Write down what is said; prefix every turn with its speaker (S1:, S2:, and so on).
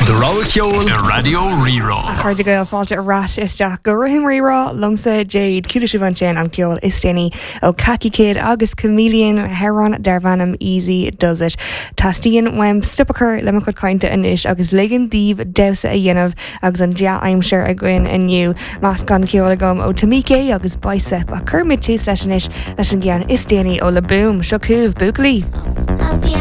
S1: The Ráceol a Radio Rirá.
S2: A chuir de gail fáilte a rás isteach go rahim rirá lumsa Jade Cúla van sin an ceol is déine ó Khaki Kid agus Chameleon Heron Darvanam Easy Does It. Tastíon wem stupachar le chud cainte inis agus ligan díomh deusa a dhéanamh agus an dia aimseir a gcuin inniu más gan ceol agam ó Tamike agus Bicep a chur mid tú leis an gceann is déine ó le boom seo cúh buclaí.